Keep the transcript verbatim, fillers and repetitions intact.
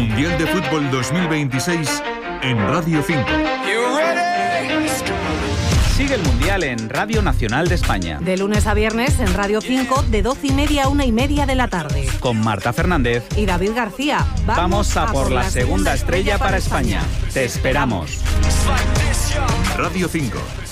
Mundial de Fútbol dos mil veintiséis en Radio cinco. Sigue el Mundial en Radio Nacional de España. De lunes a viernes en Radio cinco, de doce y media a una y media de la tarde. Con Marta Fernández y David García. Vamos, Vamos a, a por la, la segunda estrella para España. España. Te esperamos. Radio cinco.